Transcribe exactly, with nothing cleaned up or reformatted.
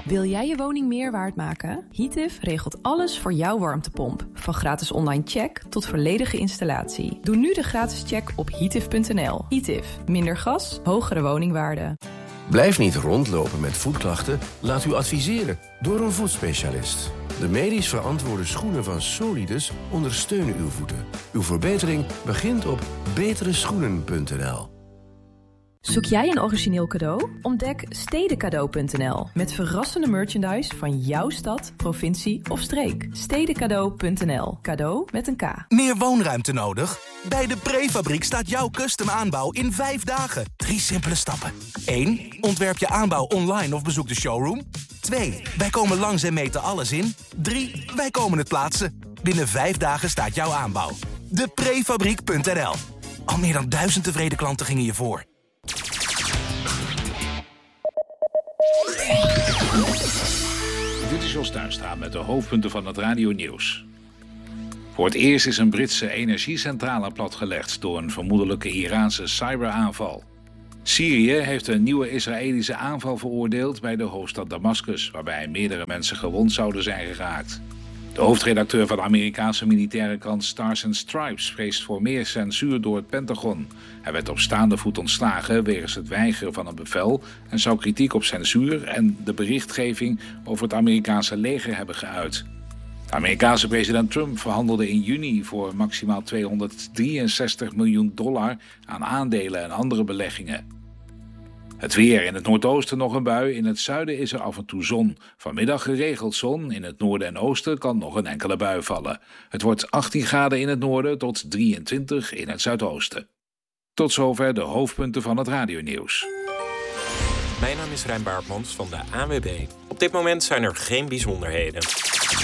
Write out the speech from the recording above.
Wil jij je woning meer waard maken? Heative regelt alles voor jouw warmtepomp. Van gratis online check tot volledige installatie. Doe nu de gratis check op heative punt n l. Heative. Minder gas, hogere woningwaarde. Blijf niet rondlopen met voetklachten. Laat u adviseren door een voetspecialist. De medisch verantwoorde schoenen van Solidus ondersteunen uw voeten. Uw verbetering begint op betere schoenen punt n l. Zoek jij een origineel cadeau? Ontdek stedencadeau punt n l met verrassende merchandise van jouw stad, provincie of streek. stedencadeau punt n l. Cadeau met een K. Meer woonruimte nodig? Bij de Prefabriek staat jouw custom aanbouw in vijf dagen. Drie simpele stappen. één. Ontwerp je aanbouw online of bezoek de showroom. twee. Wij komen langs en meten alles in. drie. Wij komen het plaatsen. Binnen vijf dagen staat jouw aanbouw. de prefabriek punt n l. Al meer dan duizend tevreden klanten gingen je voor. Dit is Jos Tuinstra met de hoofdpunten van het radionieuws. Voor het eerst is een Britse energiecentrale platgelegd door een vermoedelijke Iraanse cyberaanval. Syrië heeft een nieuwe Israëlische aanval veroordeeld bij de hoofdstad Damascus, waarbij meerdere mensen gewond zouden zijn geraakt. De hoofdredacteur van de Amerikaanse militaire krant Stars and Stripes vreest voor meer censuur door het Pentagon. Hij werd op staande voet ontslagen wegens het weigeren van een bevel en zou kritiek op censuur en de berichtgeving over het Amerikaanse leger hebben geuit. De Amerikaanse president Trump verhandelde in juni voor maximaal tweehonderddrieënzestig miljoen dollar aan aandelen en andere beleggingen. Het weer: in het noordoosten nog een bui, in het zuiden is er af en toe zon. Vanmiddag geregeld zon, in het noorden en oosten kan nog een enkele bui vallen. Het wordt achttien graden in het noorden tot drieëntwintig in het zuidoosten. Tot zover de hoofdpunten van het radionieuws. Mijn naam is Rijn Baartmans van de A N W B. Op dit moment zijn er geen bijzonderheden.